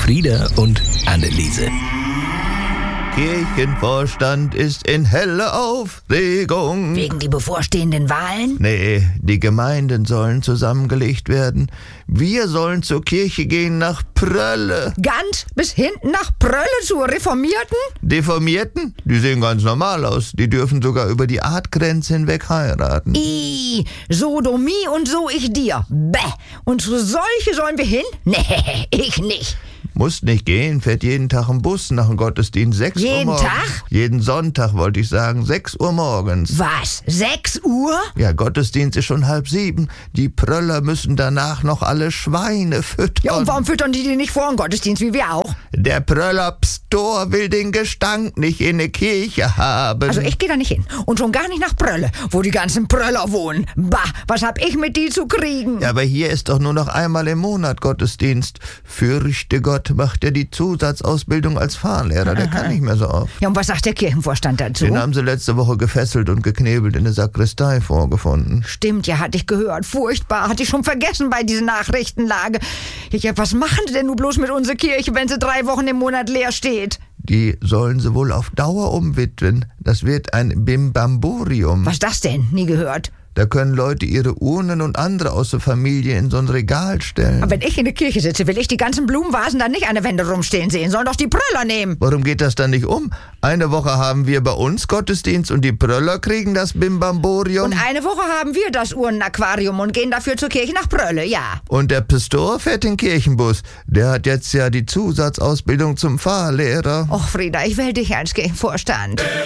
Frieda und Anneliese. Kirchenvorstand ist in heller Aufregung. Wegen die bevorstehenden Wahlen? Nee, die Gemeinden sollen zusammengelegt werden. Wir sollen zur Kirche gehen nach Prölle. Ganz bis hinten nach Prölle zur Reformierten? Deformierten? Die sehen ganz normal aus. Die dürfen sogar über die Artgrenze hinweg heiraten. Sodomie und so ich dir. Bäh. Und zu solche sollen wir hin? Nee, ich nicht. Muss nicht gehen, fährt jeden Tag ein Bus nach dem Gottesdienst. 6 Uhr Jeden morgens. Tag? Jeden Sonntag, wollte ich sagen. 6 Uhr morgens. Was? 6 Uhr? Ja, Gottesdienst ist schon 6:30. Die Pröller müssen danach noch alle Schweine füttern. Ja, und warum füttern die nicht vor dem Gottesdienst, wie wir auch? Der Pröllerpstor will den Gestank nicht in der Kirche haben. Also ich gehe da nicht hin. Und schon gar nicht nach Prölle, wo die ganzen Pröller wohnen. Bah, was hab ich mit die zu kriegen? Ja, aber hier ist doch nur noch einmal im Monat Gottesdienst. Fürchte Gott macht ja die Zusatzausbildung als Fahrlehrer. Der kann nicht mehr so oft. Ja, und was sagt der Kirchenvorstand dazu? Den haben sie letzte Woche gefesselt und geknebelt in der Sakristei vorgefunden. Stimmt, ja, hatte ich gehört. Furchtbar, hatte ich schon vergessen bei dieser Nachrichtenlage. Was machen sie denn nun bloß mit unserer Kirche, wenn sie 3 Wochen im Monat leer steht? Die sollen sie wohl auf Dauer umwidmen. Das wird ein Bimbamborium. Was das denn? Nie gehört. Da können Leute ihre Urnen und andere aus der Familie in so ein Regal stellen. Aber wenn ich in der Kirche sitze, will ich die ganzen Blumenvasen dann nicht an der Wände rumstehen sehen. Sollen doch die Pröller nehmen. Warum geht das dann nicht um? Eine Woche haben wir bei uns Gottesdienst und die Pröller kriegen das Bimbamborium. Und eine Woche haben wir das Urnenaquarium und gehen dafür zur Kirche nach Prölle, ja. Und der Pastor fährt den Kirchenbus. Der hat jetzt ja die Zusatzausbildung zum Fahrlehrer. Och, Frieda, ich will dich als Kirchenvorstand.